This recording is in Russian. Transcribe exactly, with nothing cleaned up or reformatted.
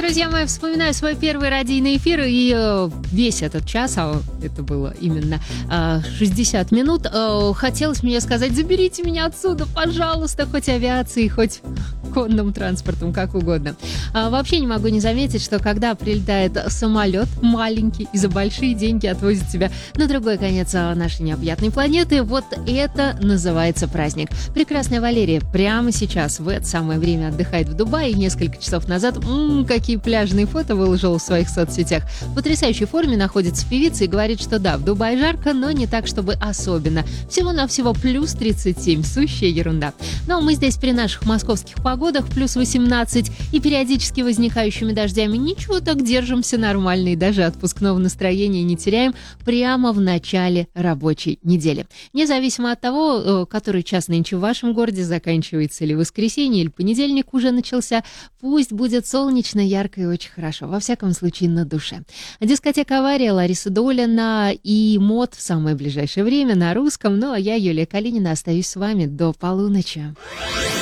друзья мои, вспоминаю свой первый радийный эфир, и э, весь этот час, а это было именно э, шестьдесят минут, э, хотелось мне сказать: заберите меня отсюда, пожалуйста, хоть авиацией, хоть конным транспортом, как угодно. А, вообще не могу не заметить, что когда прилетает самолет маленький и за большие деньги отвозит тебя на другой конец нашей необъятной планеты, вот это называется праздник. Прекрасная Валерия прямо сейчас в это самое время отдыхает в Дубае, и несколько часов назад м-м, какие пляжные фото выложила в своих соцсетях. В потрясающей форме находится певица и говорит, что да, в Дубае жарко, но не так, чтобы особенно. Всего-навсего плюс тридцать семь, сущая ерунда. Но мы здесь при наших московских погодах плюс восемнадцать и периодически возникающими дождями ничего, так держимся нормально и даже отпускного настроения не теряем прямо в начале рабочей недели. Независимо от того, который час нынче в вашем городе, заканчивается ли воскресенье или понедельник уже начался, пусть будет солнечно, ярко и очень хорошо. Во всяком случае, на душе. Дискотека «Авария», Лариса Долина и МОД в самое ближайшее время на русском. Ну а я, Юлия Калинина, остаюсь с вами до полуночи.